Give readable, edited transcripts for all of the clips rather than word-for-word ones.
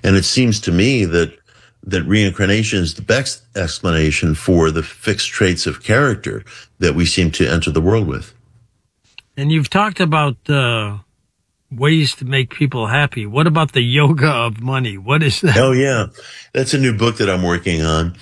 And it seems to me that reincarnation is the best explanation for the fixed traits of character that we seem to enter the world with. And you've talked about ways to make people happy. What about the yoga of money? What is that? Oh, yeah. That's a new book that I'm working on.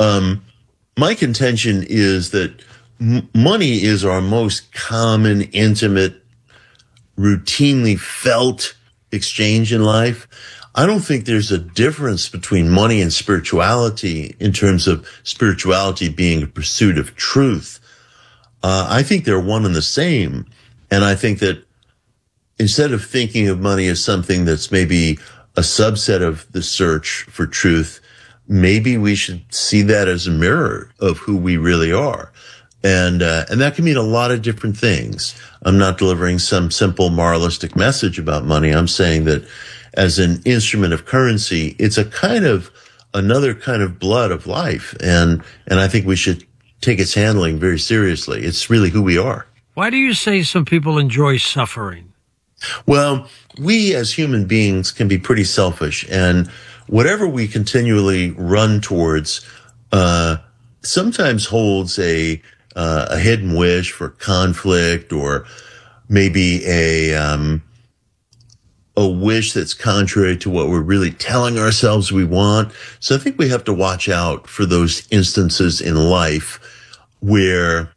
My contention is that money is our most common, intimate, routinely felt exchange in life. I don't think there's a difference between money and spirituality in terms of spirituality being a pursuit of truth. I think they're one and the same. And I think that instead of thinking of money as something that's maybe a subset of the search for truth, maybe we should see that as a mirror of who we really are. And that can mean a lot of different things. I'm not delivering some simple moralistic message about money. I'm saying that as an instrument of currency, it's a kind of another kind of blood of life. And I think we should take its handling very seriously. It's really who we are. Why do you say some people enjoy suffering? Well, we as human beings can be pretty selfish, and whatever we continually run towards sometimes holds a hidden wish for conflict, or maybe a wish that's contrary to what we're really telling ourselves we want. So I think we have to watch out for those instances in life where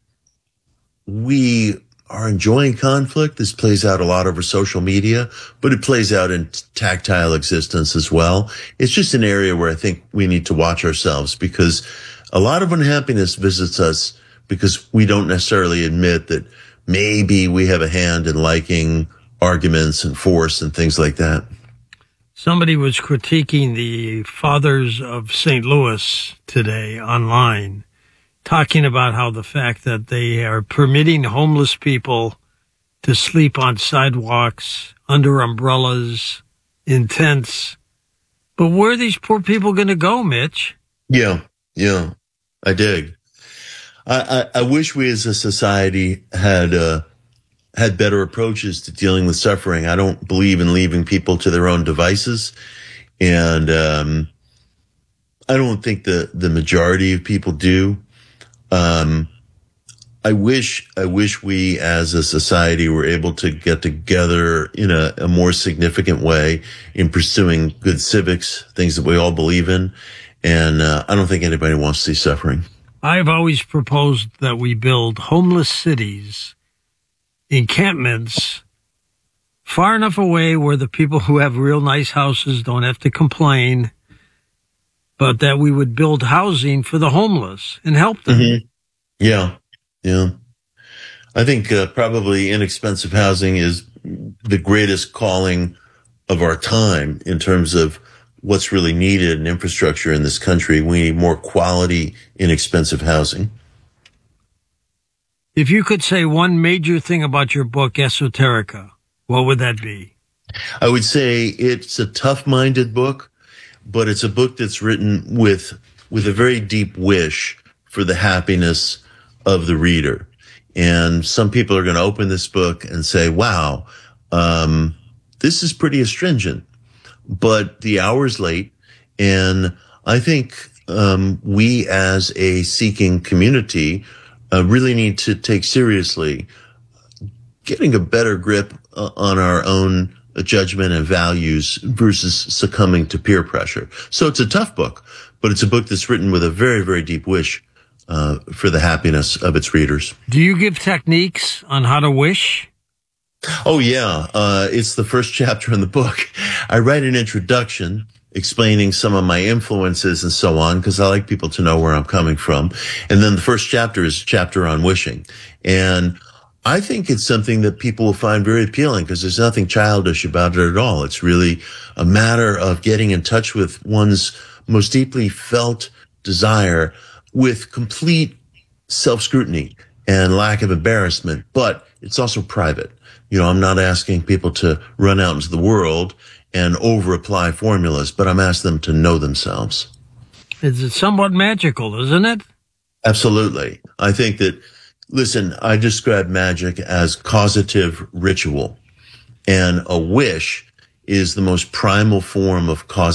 we are enjoying conflict. This plays out a lot over social media, but it plays out in tactile existence as well. It's just an area where I think we need to watch ourselves, because a lot of unhappiness visits us because we don't necessarily admit that maybe we have a hand in liking arguments and force and things like that. Somebody was critiquing the Fathers of St. Louis today online, talking about how the fact that they are permitting homeless people to sleep on sidewalks, under umbrellas, in tents. But where are these poor people going to go, Mitch? Yeah, I dig. I wish we as a society had better approaches to dealing with suffering. I don't believe in leaving people to their own devices. And I don't think the majority of people do. I wish we as a society were able to get together in a more significant way in pursuing good civics, things that we all believe in. And I don't think anybody wants to see suffering. I've always proposed that we build homeless cities, encampments, far enough away where the people who have real nice houses don't have to complain, but that we would build housing for the homeless and help them. Mm-hmm. Yeah. I think probably inexpensive housing is the greatest calling of our time in terms of what's really needed in infrastructure in this country. We need more quality, inexpensive housing. If you could say one major thing about your book, Esoterica, what would that be? I would say it's a tough-minded book, but it's a book that's written with a very deep wish for the happiness of the reader. And some people are going to open this book and say, wow, this is pretty astringent, but the hour's late. And I think we as a seeking community really need to take seriously getting a better grip on our own judgment and values versus succumbing to peer pressure. So it's a tough book, but it's a book that's written with a very, very deep wish for the happiness of its readers. Do you give techniques on how to wish? Oh, yeah. It's the first chapter in the book. I write an introduction explaining some of my influences and so on, because I like people to know where I'm coming from. And then the first chapter is a chapter on wishing. And I think it's something that people will find very appealing, because there's nothing childish about it at all. It's really a matter of getting in touch with one's most deeply felt desire with complete self-scrutiny and lack of embarrassment. But it's also private. I'm not asking people to run out into the world and over-apply formulas, but I'm asking them to know themselves. It's somewhat magical, isn't it? Absolutely. I think that, listen, I describe magic as causative ritual, and a wish is the most primal form of causative